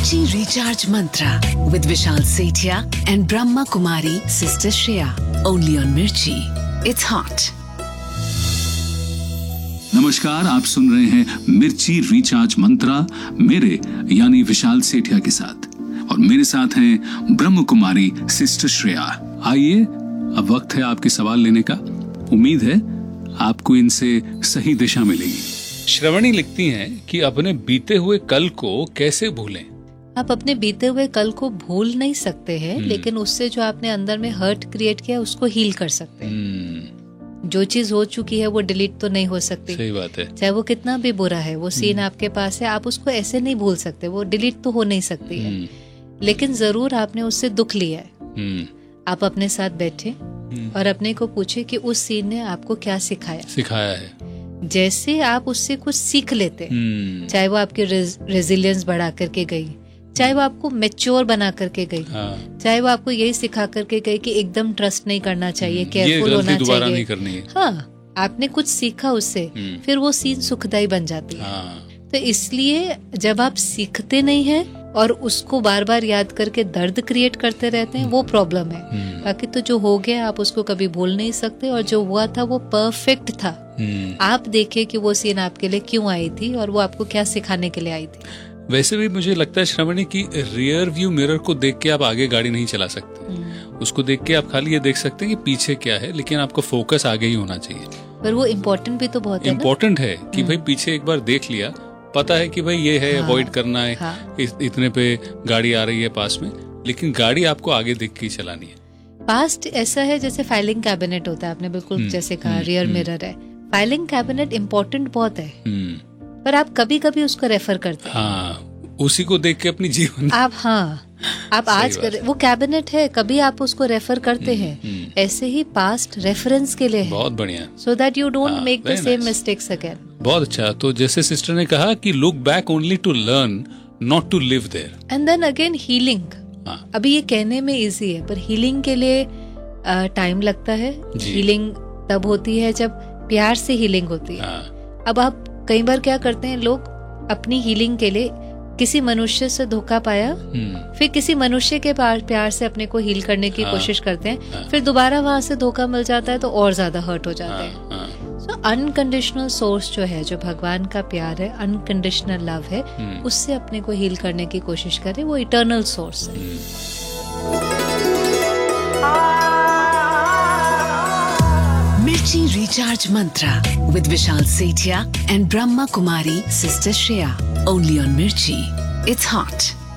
Mirchi Recharge Mantra with Vishal Sethia and Brahma Kumari Sister Shreya. Only on Mirchi. It's hot. नमस्कार, आप सुन रहे हैं मिर्ची recharge मंत्रा मेरे यानी विशाल सेठिया के साथ, और मेरे साथ हैं ब्रह्म कुमारी सिस्टर श्रेया। आइए, अब वक्त है आपके सवाल लेने का। उम्मीद है आपको इनसे सही दिशा मिलेगी। श्रवणी लिखती हैं कि अपने बीते हुए कल को कैसे भूलें। आप अपने बीते हुए कल को भूल नहीं सकते हैं, लेकिन उससे जो आपने अंदर में हर्ट क्रिएट किया उसको हील कर सकते हैं। जो चीज हो चुकी है वो डिलीट तो नहीं हो सकती। सही बात है। चाहे वो कितना भी बुरा है, वो सीन आपके पास है, आप उसको ऐसे नहीं भूल सकते, वो डिलीट तो हो नहीं सकती है, लेकिन जरूर आपने उससे दुख लिया है। आप अपने साथ बैठे और अपने को पूछे कि उस सीन ने आपको क्या सिखाया है। जैसे आप उससे कुछ सीख लेते, चाहे वो आपकी रेजिलियंस बढ़ा करके गई, चाहे वो आपको मैच्योर बना करके गई, चाहे वो आपको यही सिखा करके गई कि एकदम ट्रस्ट नहीं करना चाहिए, केयरफुल होना चाहिए, नहीं करनी है। हाँ, आपने कुछ सीखा उससे, फिर वो सीन सुखदायी बन जाती है। तो इसलिए जब आप सीखते नहीं हैं और उसको बार बार याद करके दर्द क्रिएट करते रहते हैं, वो प्रॉब्लम है। बाकी तो जो हो गया आप उसको कभी भूल नहीं सकते, और जो हुआ था वो परफेक्ट था। आप देखिए कि वो सीन आपके लिए क्यों आई थी और वो आपको क्या सिखाने के लिए आई थी। वैसे भी मुझे लगता है श्रवणी की रियर व्यू मिरर को देख के आप आगे गाड़ी नहीं चला सकते। उसको देख के आप खाली ये देख सकते हैं कि पीछे क्या है, लेकिन आपका फोकस आगे ही होना चाहिए। पर वो इम्पोर्टेंट भी तो बहुत है। इम्पोर्टेंट है कि भाई पीछे एक बार देख लिया, पता है कि भाई ये है, अवॉइड करना है, इतने पे गाड़ी आ रही है पास में, लेकिन गाड़ी आपको आगे देख के ही चलानी है। पास्ट ऐसा है जैसे फाइलिंग कैबिनेट होता है, आपने बिल्कुल जैसे कहा रियर मिरर है। फाइलिंग कैबिनेट इम्पोर्टेंट बहुत है, पर आप कभी कभी उसको रेफर करते हैं। हाँ, उसी को देख के अपनी जीवन आप आज कर वो कैबिनेट है, कभी आप उसको रेफर करते हैं। ऐसे ही पास्ट रेफरेंस के लिए है। बहुत बढ़िया। So that you don't make the same mistakes again. बहुत अच्छा। तो जैसे सिस्टर ने कहा कि look back only to learn, not to live there. And then again healing. अभी ये कहने में इजी है, पर हीलिंग के लिए टाइम लगता है। हीलिंग तब होती है जब प्यार से हीलिंग होती है। अब आप कई बार क्या करते हैं, लोग अपनी हीलिंग के लिए किसी मनुष्य से धोखा पाया, फिर किसी मनुष्य के प्यार से अपने को हील करने की कोशिश करते हैं, फिर दोबारा वहां से धोखा मिल जाता है तो और ज्यादा हर्ट हो जाते हैं। सो अनकंडीशनल सोर्स जो है, जो भगवान का प्यार है, अनकंडीशनल लव है, उससे अपने को हील करने की कोशिश करें। वो इटर्नल सोर्स है। Mirchi Recharge Mantra with Vishal Sethia and Brahma Kumari Sister Shreya. Only on Mirchi. It's hot.